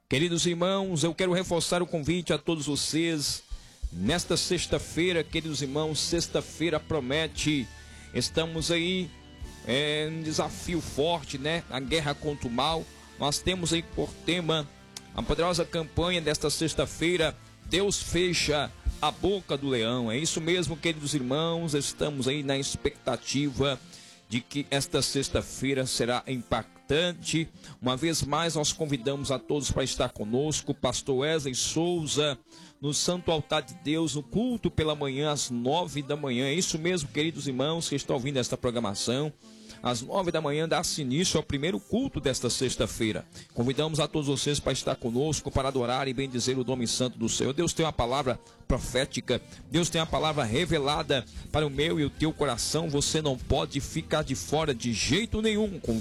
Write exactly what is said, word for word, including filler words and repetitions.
Queridos irmãos, eu quero reforçar o convite a todos vocês. Nesta sexta-feira, queridos irmãos, sexta-feira promete. Estamos aí, é um desafio forte, né? A guerra contra o mal. Nós temos aí por tema a poderosa campanha desta sexta-feira. Deus fecha a boca do leão. É isso mesmo, queridos irmãos. Estamos aí na expectativa de que esta sexta-feira será impactante. Uma vez mais, nós convidamos a todos para estar conosco. Pastor Wesley Souza, no Santo Altar de Deus, no culto pela manhã, às nove da manhã. É isso mesmo, queridos irmãos que estão ouvindo esta programação. Às nove da manhã dá-se início ao primeiro culto desta sexta-feira. Convidamos a todos vocês para estar conosco, para adorar e bendizer o nome santo do Senhor. Deus tem uma palavra profética, Deus tem uma palavra revelada para o meu e o teu coração. Você não pode ficar de fora de jeito nenhum.